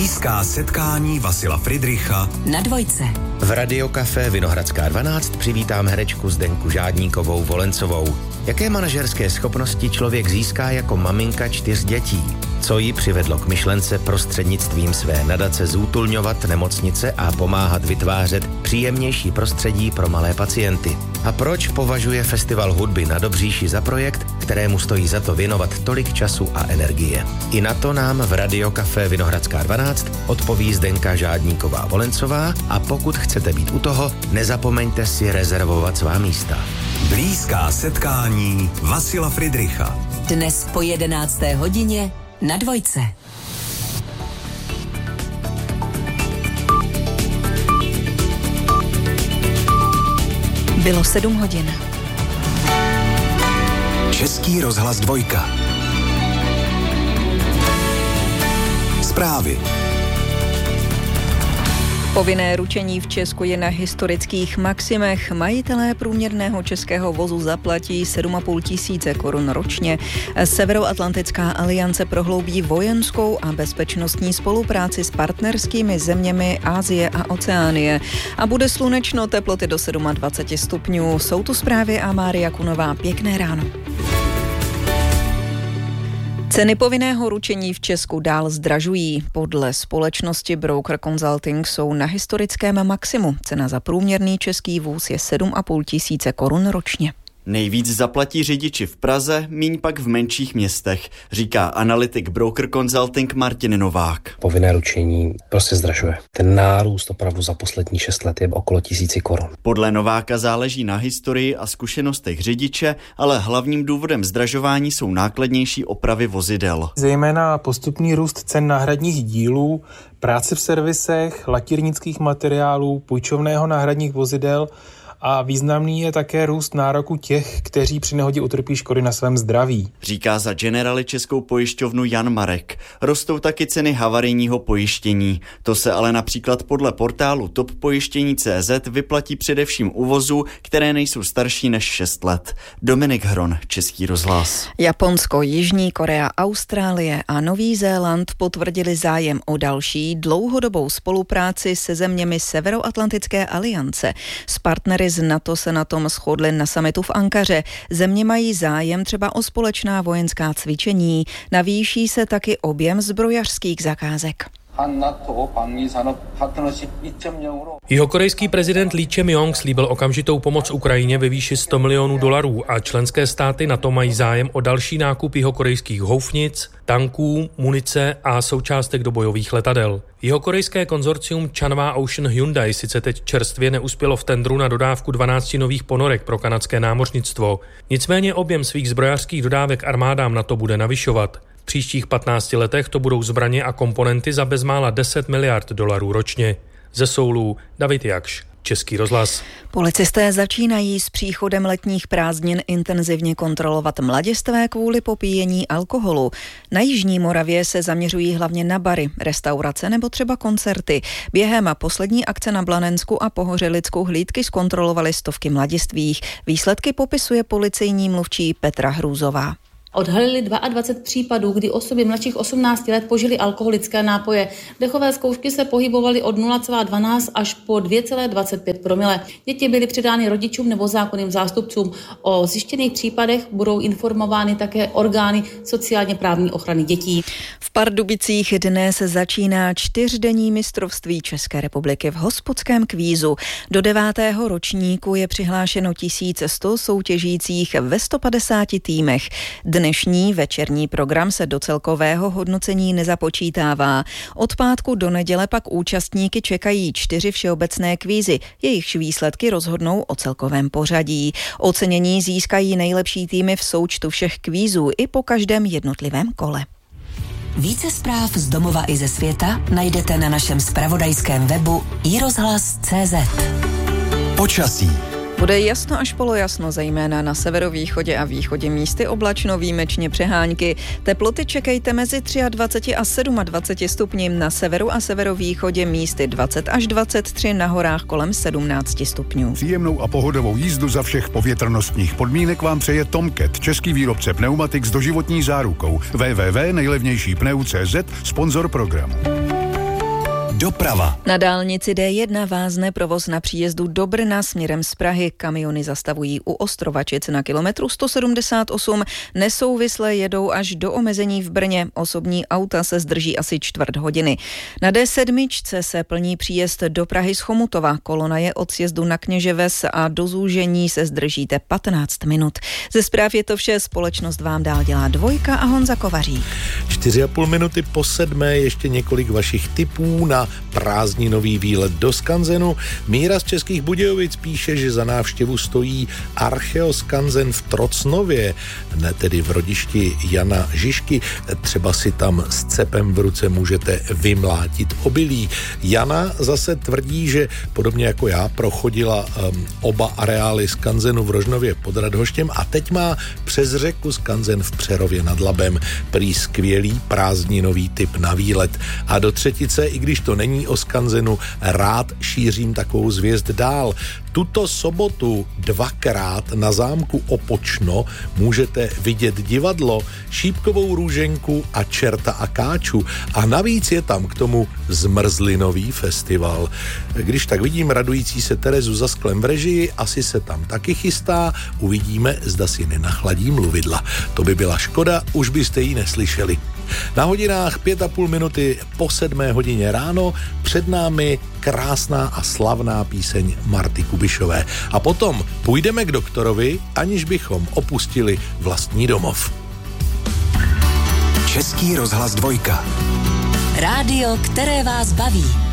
Blízká setkání Vasila Fridricha na Dvojce. V Radiokafé Vinohradská 12 přivítám herečku Zdenku Žádníkovou Volencovou. Jaké manažerské schopnosti člověk získá jako maminka 4 dětí? Co ji přivedlo k myšlence prostřednictvím své nadace zútulňovat nemocnice a pomáhat vytvářet příjemnější prostředí pro malé pacienty? A proč považuje Festival hudby na Dobříši za projekt, kterému stojí za to věnovat tolik času a energie? I na to nám v Radiokafé Vinohradská 12 odpoví Zdenka Žádníková Volencová a pokud chcete být u toho, nezapomeňte si rezervovat svá místa. Blízká setkání Vasila Fridricha. Dnes po 11. hodině na Dvojce. Bylo 7 hodin. Český rozhlas 2. Zprávy. Povinné ručení v Česku je na historických maximech. Majitelé průměrného českého vozu zaplatí 7,5 tisíce korun ročně. Severoatlantická aliance prohloubí vojenskou a bezpečnostní spolupráci s partnerskými zeměmi Asie a Oceánie. A bude slunečno, teploty do 27 stupňů. Jsou tu zprávy a Mária Kunová. Pěkné ráno. Ceny povinného ručení v Česku dál zdražují. Podle společnosti Broker Consulting jsou na historickém maximu. Cena za průměrný český vůz je 7,5 tisíce korun ročně. Nejvíc zaplatí řidiči v Praze, míň pak v menších městech, říká analytik Broker Consulting Martin Novák. Povinné ručení prostě zdražuje. Ten nárůst opravdu za poslední 6 let je okolo 1000 korun. Podle Nováka záleží na historii a zkušenostech řidiče, ale hlavním důvodem zdražování jsou nákladnější opravy vozidel. Zejména postupný růst cen náhradních dílů, práce v servisech, lakírnických materiálů, půjčovného náhradních vozidel a významný je také růst nároku těch, kteří při nehodě utrpí škody na svém zdraví. Říká za Generali českou pojišťovnu Jan Marek. Rostou taky ceny havarijního pojištění. To se ale například podle portálu toppojištění.cz vyplatí především u vozů, které nejsou starší než 6 let. Dominik Hron, Český rozhlas. Japonsko, Jižní Korea, Austrálie a Nový Zéland potvrdili zájem o další dlouhodobou spolupráci se zeměmi Severoatlantické aliance. S partnery z NATO se na tom shodli na summitu v Ankaře. Země mají zájem třeba o společná vojenská cvičení. Navýší se taky objem zbrojařských zakázek. Jihokorejský prezident Lee Jae-myung slíbil okamžitou pomoc Ukrajině ve výši $100 milionů a členské státy NATO mají zájem o další nákup jihokorejských houfnic, tanků, munice a součástek do bojových letadel. Jihokorejské konzorcium Chanhwa Ocean Hyundai sice teď čerstvě neuspělo v tendru na dodávku 12 nových ponorek pro kanadské námořnictvo. Nicméně objem svých zbrojařských dodávek armádám NATO bude navyšovat. V příštích 15 letech to budou zbraně a komponenty za bezmála $10 miliard ročně. Ze Soulu David Jakš, Český rozhlas. Policisté začínají s příchodem letních prázdnin intenzivně kontrolovat mladistvé kvůli popíjení alkoholu. Na Jižní Moravě se zaměřují hlavně na bary, restaurace nebo třeba koncerty. Během poslední akce na Blanensku a Pohořelicku hlídky zkontrolovali stovky mladistvých. Výsledky popisuje policejní mluvčí Petra Hrůzová. Odhalili 22 případů, kdy osoby mladších 18 let požily alkoholické nápoje. Dechové zkoušky se pohybovaly od 0,12 až po 2,25 promile. Děti byly předány rodičům nebo zákonným zástupcům. O zjištěných případech budou informovány také orgány sociálně právní ochrany dětí. V Pardubicích dnes začíná 4denní mistrovství České republiky v hospodském kvízu. Do 9. ročníku je přihlášeno 1100 soutěžících ve 150 týmech. Dnešní večerní program se do celkového hodnocení nezapočítává. Od pátku do neděle pak účastníky čekají 4 všeobecné kvízy. Jejichž výsledky rozhodnou o celkovém pořadí. Ocenění získají nejlepší týmy v součtu všech kvízů i po každém jednotlivém kole. Více zpráv z domova i ze světa najdete na našem zpravodajském webu iRozhlas.cz. Počasí. Bude jasno až polojasno, zejména na severovýchodě a východě, místy oblačno, výjimečně přehánky. Teploty čekejte mezi 23 a 27 stupni, na severu a severovýchodě místy 20 až 23, na horách kolem 17 stupňů. Příjemnou a pohodovou jízdu za všech povětrnostních podmínek vám přeje Tomcat, český výrobce pneumatik s doživotní zárukou. www.nejlevnějšípneu.cz, sponzor programu. Doprava. Na dálnici D1 vázne provoz na příjezdu do Brna směrem z Prahy. Kamiony zastavují u Ostrovačic na kilometru 178. Nesouvisle jedou až do omezení v Brně. Osobní auta se zdrží asi čtvrt hodiny. Na D7 se plní příjezd do Prahy z Chomutova. Kolona je od sjezdu na Kněževes a do zúžení se zdržíte 15 minut. Ze zpráv je to vše. Společnost vám dál dělá Dvojka a Honza Kovařík. 4,5 minuty po 7. ještě několik vašich tipů na prázdninový výlet do skanzenu. Míra z Českých Budějovic píše, že za návštěvu stojí Archeoskanzen v Trocnově, ne tedy v rodišti Jana Žižky. Třeba si tam s cepem v ruce můžete vymlátit obilí. Jana zase tvrdí, že podobně jako já prochodila oba areály skanzenu v Rožnově pod Radhoštěm a teď má přes řeku skanzen v Přerově nad Labem. Prý skvělý prázdninový tip na výlet. A do třetice, i když to není o skanzenu, rád šířím takovou zvěst dál. Tuto sobotu 2krát na zámku Opočno můžete vidět divadlo, Šípkovou růženku a Čerta a Káču. A navíc je tam k tomu zmrzlinový festival. Když tak vidím radující se Terezu za sklem v režii, asi se tam taky chystá. Uvidíme, zda si nenachladí mluvidla. To by byla škoda, už byste ji neslyšeli. Na hodinách 5,5 minuty po 7 hodině ráno před námi krásná a slavná píseň Marty Kubišové. A potom půjdeme k doktorovi, aniž bychom opustili vlastní domov. Český rozhlas Dvojka. Rádio, které vás baví.